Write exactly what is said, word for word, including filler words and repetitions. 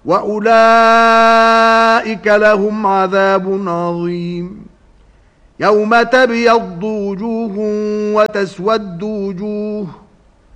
وأولئك لهم عذاب عظيم يوم تبيض وجوه وتسود وجوه